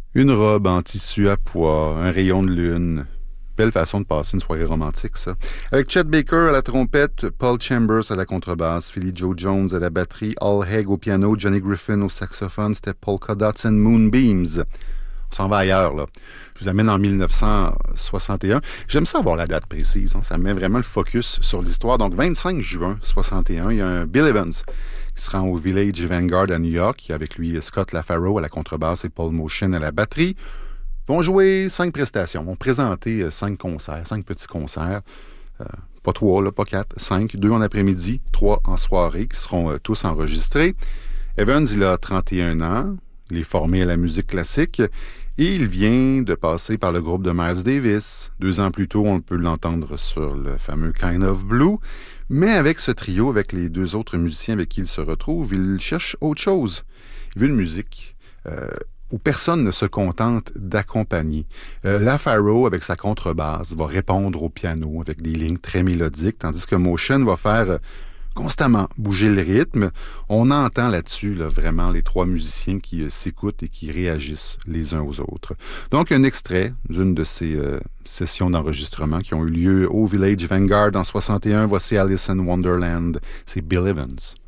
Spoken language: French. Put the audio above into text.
Une robe en tissu à pois, un rayon de lune. Belle façon de passer une soirée romantique, ça. Avec Chet Baker à la trompette, Paul Chambers à la contrebasse, Philly Joe Jones à la batterie, Al Haig au piano, Johnny Griffin au saxophone, c'était Polka Dots and Moonbeams. On s'en va ailleurs, là. Je vous amène en 1961. J'aime ça avoir la date précise, hein. Ça met vraiment le focus sur l'histoire. Donc, 25 juin 61, il y a un Bill Evans qui se rend au Village Vanguard à New York. Il y a avec lui Scott LaFaro à la contrebasse et Paul Motion à la batterie. Ils vont jouer 5 prestations. Ils vont présenter 5 concerts, 5 petits concerts. Pas 3, là, pas 4, 5. 2 en après-midi, 3 en soirée, qui seront tous enregistrés. Evans, il a 31 ans. Il est formé à la musique classique. Et il vient de passer par le groupe de Miles Davis. 2 ans plus tôt, on peut l'entendre sur le fameux Kind of Blue. Mais avec ce trio, avec les 2 autres musiciens avec qui il se retrouve, il cherche autre chose. Il veut une musique où personne ne se contente d'accompagner. LaFaro, avec sa contrebasse, va répondre au piano avec des lignes très mélodiques, tandis que Motion va faire constamment bouger le rythme. On entend là-dessus là, vraiment les 3 musiciens qui s'écoutent et qui réagissent les uns aux autres. Donc, un extrait d'une de ces sessions d'enregistrement qui ont eu lieu au Village Vanguard en 61. Voici Alice in Wonderland. C'est Bill Evans.